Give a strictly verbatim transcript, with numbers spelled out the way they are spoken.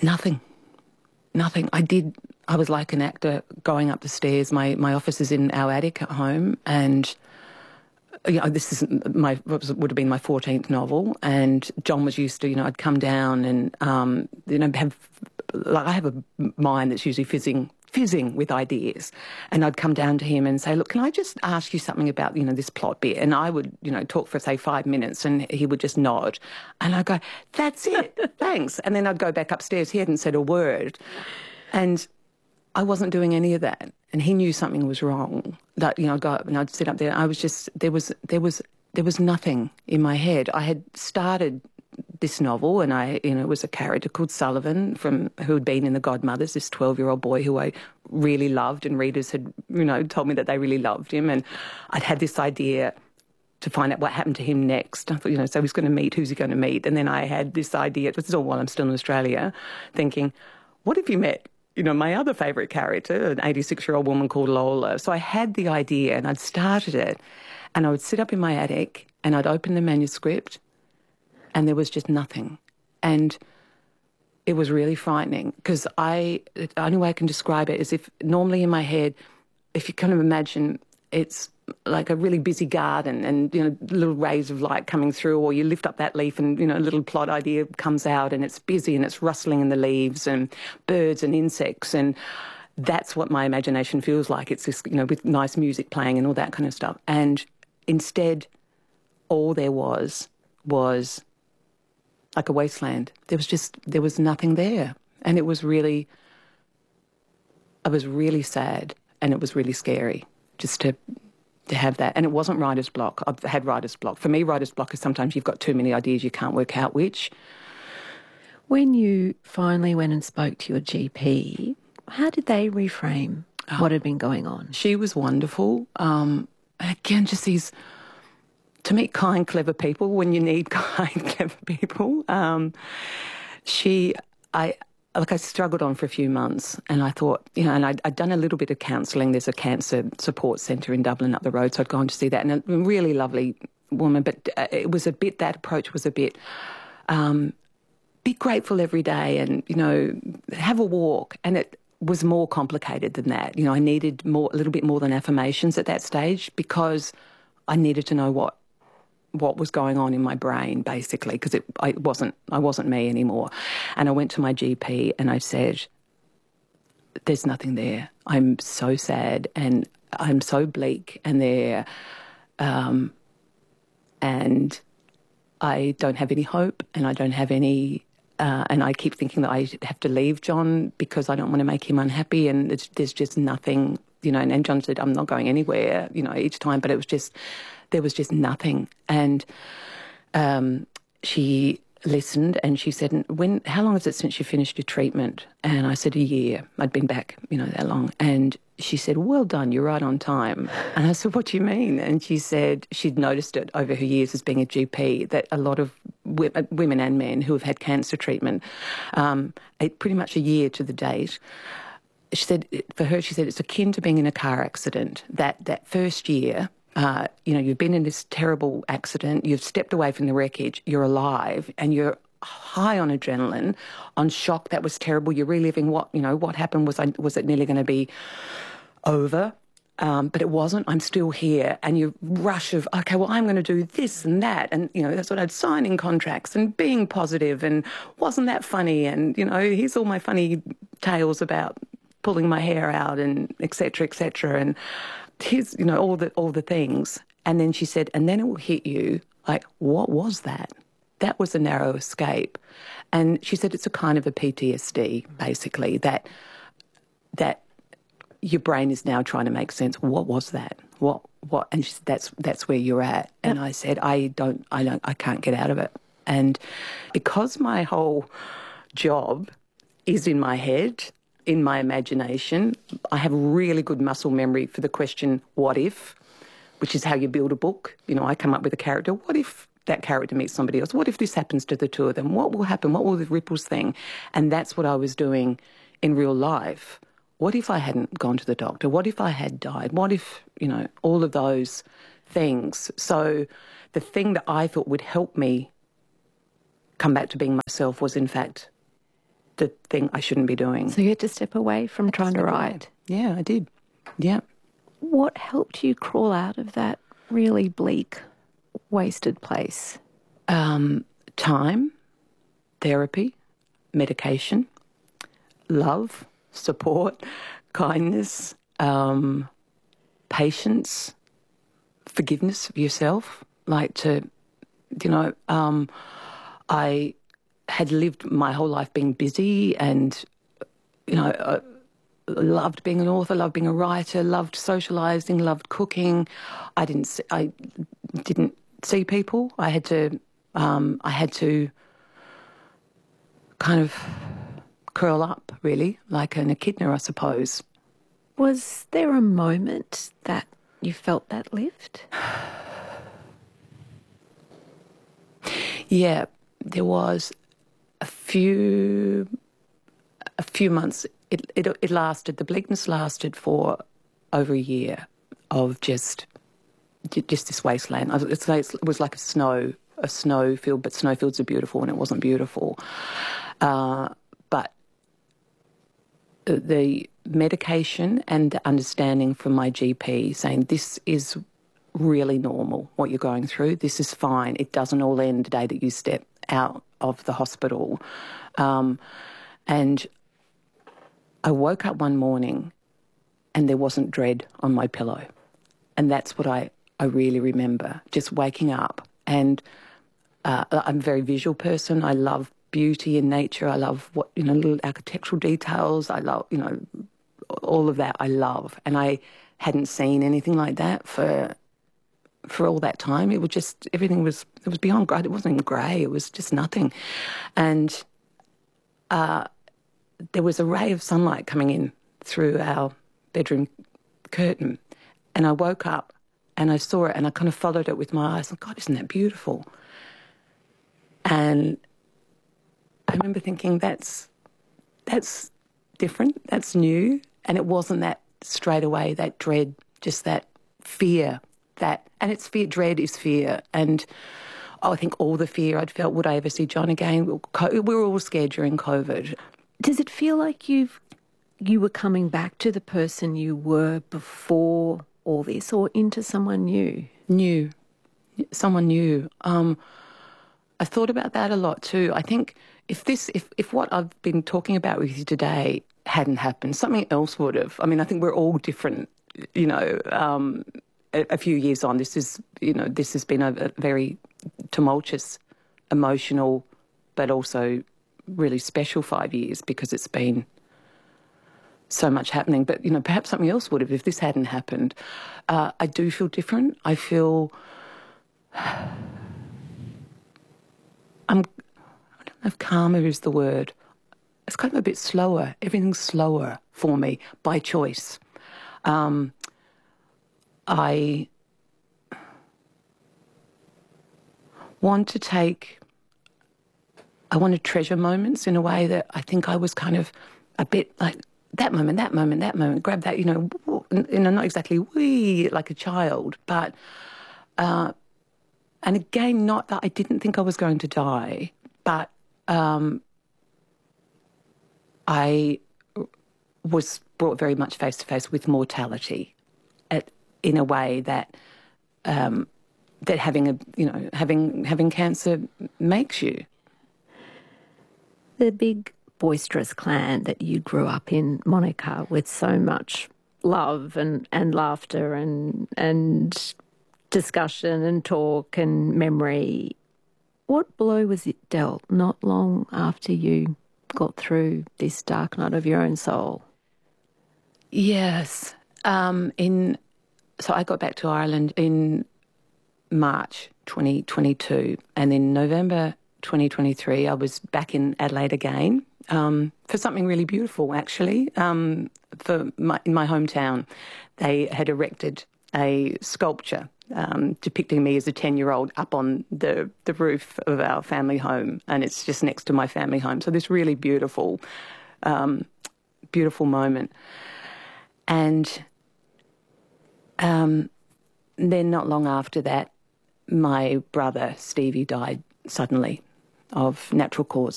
Nothing. Nothing. I did, I was like an actor going up the stairs. My, my office is in our attic at home, and you know, this is my, would have been my fourteenth novel, and John was used to, you know, I'd come down and, um, you know, have, like I have a mind that's usually fizzing, fizzing with ideas, and I'd come down to him and say, look, can I just ask you something about, you know, this plot bit? And I would, you know, talk for, say, five minutes, and he would just nod. And I'd go, that's it, thanks. And then I'd go back upstairs. He hadn't said a word. And I wasn't doing any of that. And he knew something was wrong. That, you know, I'd go up and I'd sit up there. I was just, there was, there was, there was nothing in my head. I had started this novel, and I, you know, it was a character called Sullivan from who had been in The Godmothers, this twelve-year-old boy who I really loved, and readers had, you know, told me that they really loved him, and I'd had this idea to find out what happened to him next. I thought, you know, so he's going to meet, who's he going to meet? And then I had this idea, this is all while I'm still in Australia, thinking, what if he met, you know, my other favourite character, an eighty-six-year-old woman called Lola? So I had the idea, and I'd started it, and I would sit up in my attic, and I'd open the manuscript, and there was just nothing. And it was really frightening, because I, the only way I can describe it is if normally in my head, if you kind of imagine it's like a really busy garden and, you know, little rays of light coming through, or you lift up that leaf and, you know, a little plot idea comes out and it's busy and it's rustling in the leaves and birds and insects, and that's what my imagination feels like. It's just, you know, with nice music playing and all that kind of stuff. And instead, all there was was like a wasteland. There was just, there was nothing there. And it was really, I was really sad, and it was really scary just to to have that. And it wasn't writer's block. I've had writer's block. For me, writer's block is sometimes you've got too many ideas, you can't work out which. When you finally went and spoke to your G P, how did they reframe oh, what had been going on? She was wonderful. Um, again, just these, to meet kind, clever people when you need kind, clever people. Um, she, I, like I struggled on for a few months, and I thought, you know, and I'd, I'd done a little bit of counselling. There's a cancer support centre in Dublin up the road, so I'd gone to see that, and a really lovely woman, but it was a bit, that approach was a bit, um, be grateful every day and, you know, have a walk, and it was more complicated than that. You know, I needed more, a little bit more than affirmations at that stage, because I needed to know what what was going on in my brain, basically, because it, I wasn't, I wasn't me anymore. And I went to my G P and I said, there's nothing there. I'm so sad and I'm so bleak and there, um, and I don't have any hope, and I don't have any, uh, and I keep thinking that I have to leave John because I don't want to make him unhappy, and it's, there's just nothing, you know, and, and John said, I'm not going anywhere, you know, each time, but it was just, there was just nothing. And um, she listened and she said, "When? How long is it since you finished your treatment?" And I said, a year. I'd been back, you know, that long. And she said, well done, you're right on time. And I said, what do you mean? And she said she'd noticed it over her years as being a G P, that a lot of w- women and men who have had cancer treatment, um, pretty much a year to the date, she said, for her, she said, it's akin to being in a car accident. That, that first year, Uh, you know, you've been in this terrible accident, you've stepped away from the wreckage, you're alive, and you're high on adrenaline, on shock. That was terrible. You're reliving what, you know, what happened. Was I, was it nearly going to be over? Um, but it wasn't. I'm still here. And you rush of, okay, well, I'm going to do this and that. And, you know, that's what I'd signing contracts and being positive and wasn't that funny? And, you know, here's all my funny tales about pulling my hair out and et cetera, et cetera. And here's, you know, all the all the things. And then she said, and then it will hit you like, what was that? That was a narrow escape. And she said it's a kind of a P T S D, basically, that that your brain is now trying to make sense. What was that? What what? And she said, that's that's where you're at. And I said, I don't, I don't, I can't get out of it. And because my whole job is in my head, in my imagination, I have really good muscle memory for the question, what if, which is how you build a book. You know, I come up with a character. What if that character meets somebody else? What if this happens to the two of them? What will happen? What will the ripples thing? And that's what I was doing in real life. What if I hadn't gone to the doctor? What if I had died? What if, you know, all of those things. So the thing that I thought would help me come back to being myself was, in fact, the thing I shouldn't be doing. So you had to step away from trying to write. Yeah, I did. Yeah. What helped you crawl out of that really bleak, wasted place? Um, time, therapy, medication, love, support, kindness, um, patience, forgiveness of yourself. Like to, you know, um, I had lived my whole life being busy and, you know, uh, loved being an author, loved being a writer, loved socialising, loved cooking. I didn't, see, I didn't see people. I had to, um, I had to kind of curl up, really, like an echidna, I suppose. Was there a moment that you felt that lift? Yeah, there was a few a few months. It, it it lasted. The bleakness lasted for over a year of just just this wasteland. It's like, it was like a snow a snowfield, but snowfields are beautiful, and it wasn't beautiful. Uh, but the medication and the understanding from my G P saying this is really normal, what you're going through. This is fine. It doesn't all end the day that you step out of the hospital. Um, and I woke up one morning and there wasn't dread on my pillow. And that's what I, I really remember, just waking up. And uh, I'm a very visual person. I love beauty in nature. I love what, you know, little architectural details. I love, you know, all of that I love. And I hadn't seen anything like that for for all that time. It was just, everything was, it was beyond grey. It wasn't even grey. It was just nothing. And uh, there was a ray of sunlight coming in through our bedroom curtain. And I woke up and I saw it and I kind of followed it with my eyes. And God, isn't that beautiful? And I remember thinking, that's, that's different, that's new. And it wasn't that straight away, that dread, just that fear. That, and it's fear, dread is fear. And oh, I think all the fear I'd felt, would I ever see John again? We were all scared during COVID. Does it feel like you've you were coming back to the person you were before all this, or into someone new? New. Someone new. Um, I thought about that a lot too. I think if this, if, if what I've been talking about with you today hadn't happened, something else would have. I mean, I think we're all different, you know, um, a few years on, this is, you know, this has been a, a very tumultuous, emotional, but also really special five years because it's been so much happening. But, you know, perhaps something else would have if this hadn't happened. Uh, I do feel different. I feel... I'm, I don't know if calmer is the word. It's kind of a bit slower. Everything's slower for me by choice. Um... I want to take, I want to treasure moments in a way that I think I was kind of a bit like that moment, that moment, that moment, grab that, you know, you know, not exactly wee like a child, but, uh, and again, not that I didn't think I was going to die, but um, I was brought very much face to face with mortality at in a way that um, that having a you know having having cancer makes you. The big boisterous clan that you grew up in, Monica, with so much love and, and laughter and and discussion and talk and memory. What blow was it dealt not long after you got through this dark night of your own soul? Yes, um, in. So I got back to Ireland in March twenty twenty-two, and in November twenty twenty-three I was back in Adelaide again um, for something really beautiful, actually. Um, for my, in my hometown, they had erected a sculpture um, depicting me as a ten-year-old up on the, the roof of our family home, and it's just next to my family home. So this really beautiful, um, beautiful moment. And Um, then not long after that, my brother, Stevie, died suddenly of natural causes.